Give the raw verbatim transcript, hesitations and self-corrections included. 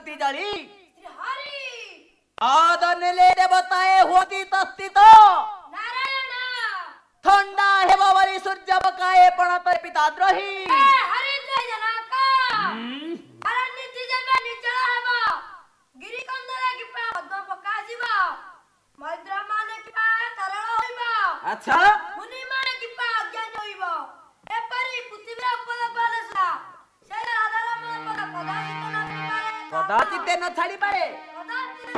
अगरबत्ती जली हरि आदनेले देवताए होती तस्तित नारायण थंडा हेवा वरी सूर्य बकाए पण तर पिताद्रोही ए हरि जय जनका अरण्य तिजबे निचला हेबा गिरि कंदरा की पा पद्म पकाजिबा मैद्रा माने की पा तरल होइबा अच्छा मुनि माने की पा अज्ञान होइबा ए परी पृथ्वी पद पालसा से राधा राम पद कदाचित न पारे कदाचित न छाड़ी पारे